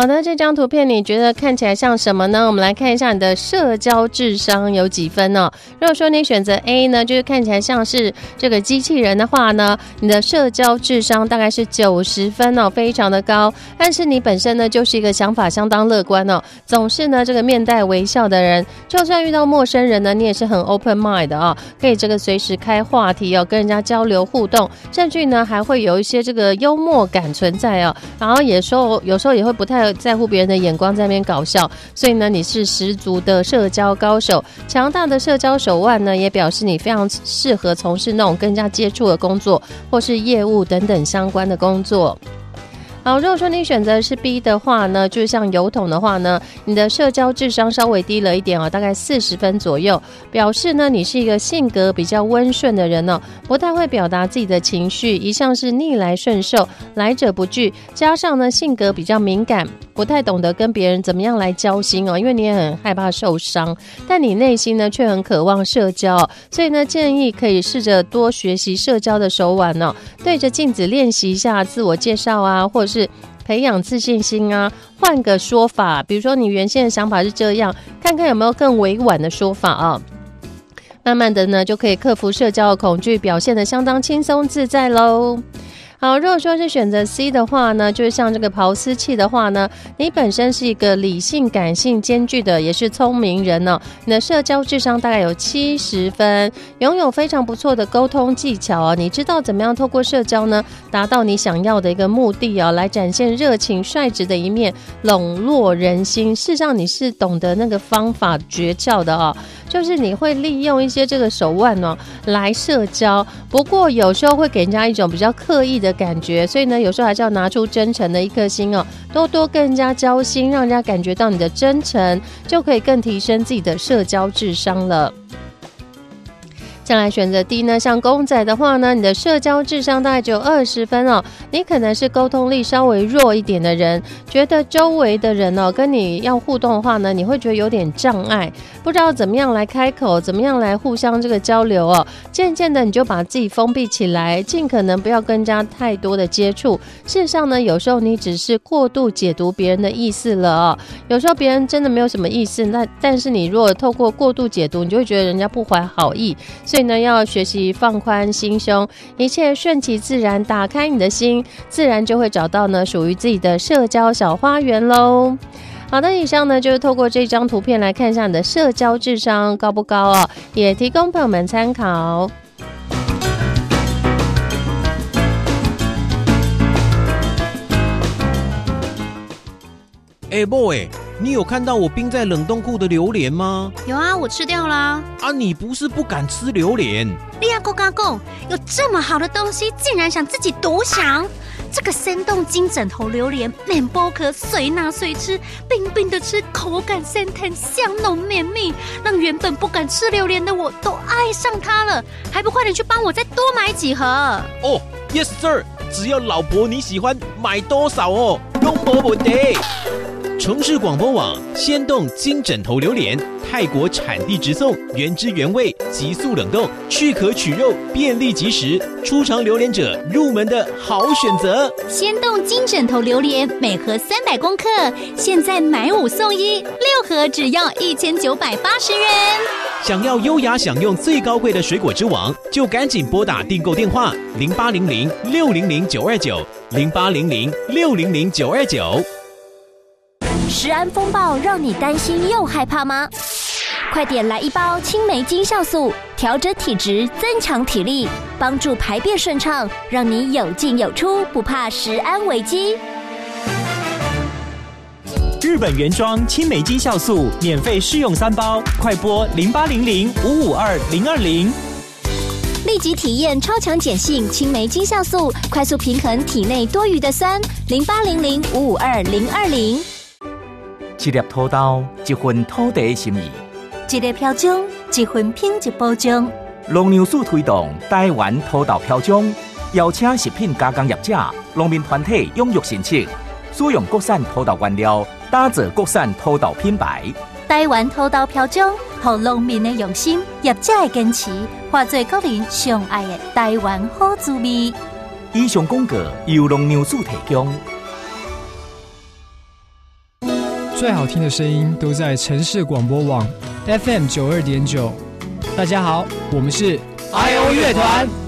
好的，这张图片你觉得看起来像什么呢？我们来看一下你的社交智商有几分哦。如果说你选择 A 呢，就是看起来像是这个机器人的话呢，你的社交智商大概是90分哦，非常的高。但是你本身呢，就是一个想法相当乐观哦，总是呢这个面带微笑的人，就算遇到陌生人呢，你也是很 open mind 的哦，可以这个随时开话题哦，跟人家交流互动，甚至呢还会有一些这个幽默感存在哦，然后有时候也会不太在乎别人的眼光，在那边搞笑，所以呢你是十足的社交高手。强大的社交手腕呢，也表示你非常适合从事那种跟人家接触的工作，或是业务等等相关的工作。好，如果说你选择是 B 的话呢，就是像邮筒的话呢，你的社交智商稍微低了一点哦，大概40分左右，表示呢你是一个性格比较温顺的人哦，不太会表达自己的情绪，一向是逆来顺受，来者不拒，加上呢性格比较敏感，不太懂得跟别人怎么样来交心哦，因为你也很害怕受伤，但你内心呢却很渴望社交哦，所以呢建议可以试着多学习社交的手腕哦，对着镜子练习一下自我介绍啊，或者是培养自信心啊，换个说法，比如说你原先的想法是这样，看看有没有更委婉的说法啊。慢慢的呢，就可以克服社交的恐惧，表现得相当轻松自在咯。好，如果说是选择 C 的话呢，就是像这个刨丝器的话呢，你本身是一个理性感性兼具的，也是聪明人哦。你的社交智商大概有70分，拥有非常不错的沟通技巧哦。你知道怎么样透过社交呢，达到你想要的一个目的哦，来展现热情率直的一面，笼络人心。事实上你是懂得那个方法诀窍的哦，就是你会利用一些这个手腕哦来社交，不过有时候会给人家一种比较刻意的感觉，所以呢有时候还是要拿出真诚的一颗心哦，多多跟人家交心，让人家感觉到你的真诚，就可以更提升自己的社交智商了。再来选择 D 呢，像公仔的话呢，你的社交智商大概只有20分哦，你可能是沟通力稍微弱一点的人，觉得周围的人哦跟你要互动的话呢，你会觉得有点障碍，不知道怎么样来开口，怎么样来互相这个交流哦，渐渐的你就把自己封闭起来，尽可能不要跟人家太多的接触。事实上呢，有时候你只是过度解读别人的意思了哦，有时候别人真的没有什么意思，但是你如果透过过度解读，你就会觉得人家不怀好意，所以呢要学习放宽心胸，一切顺其自然，打开你的心，自然就会找到呢属于自己的社交小花园咯。好的，以上呢就是透过这张图片来看一下你的社交智商高不高哦，也提供朋友们参考。 某你有看到我冰在冷冻库的榴莲吗？ 有啊，我吃掉啦。 啊，你不是不敢吃榴莲？ 你还跟我讲，有这么好的东西，竟然想自己独享？这个生动金枕头榴莲，面包壳随拿随吃，冰冰的吃，口感鲜甜，香浓绵密，让原本不敢吃榴莲的我都爱上它了。还不快点去帮我再多买几盒？ 哦 ，Yes sir， 只要老婆你喜欢，买多少哦，都没问题。城市广播网鲜冻金枕头榴莲，泰国产地直送，原汁原味，急速冷冻，去壳取肉，便利即食，初尝榴莲者入门的好选择。 鲜冻金枕头榴莲每盒300公克，现在买5送1，6盒只要1980元。 想要优雅享用最高贵的水果之王，就赶紧拨打订购电话0800-600-929，0800-600-929。 食安风暴让你担心又害怕吗？快点来一包青梅金酵素，调整体质，增强体力，帮助排便顺畅，让你有进有出，不怕食安危机。 日本原装青梅金酵素免费试用3包，快拨0800-552-020。 立即体验超强碱性青梅金酵素，快速平衡体内多余的酸。0800-552-020。 一粒土豆，一份土地的心意； 一粒飘奖，一份品质保障。 农粮署推动台湾土豆飘奖，邀请食品加工业者、农民团体踊跃申请，使用国产土豆原料，打造国产土豆品牌。 台湾土豆飘奖，让农民的用心、业者的坚持，化作国人上爱的台湾好滋味。 以上广告由农粮署提供。 最好听的声音都在城市广播网 FM 92.9。大家好，我们是 IO 乐团。